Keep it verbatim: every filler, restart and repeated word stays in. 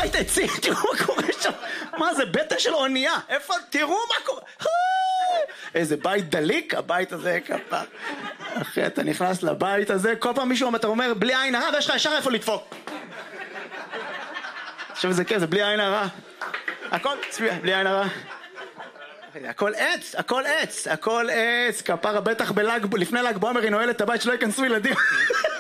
בית עצים, תראו מה קורה שם. מה זה, בטן של אונייה. איפה, תראו מה קורה. איזה בית דליק, הבית הזה כפה. אחי, אתה נכנס לבית הזה, כל פעם מישהו אתה אומר, בלי עין הרע, ויש לך ישר איפה לדפוק. עכשיו זה כיף, זה בלי עין הרע. הכל, צביע, בלי עין הרע. הכל עץ, הכל עץ, הכל עץ. כפרה בטח בלג, לפני לג בומר היא נועלת את הבית שלא ייכנסו ילדים.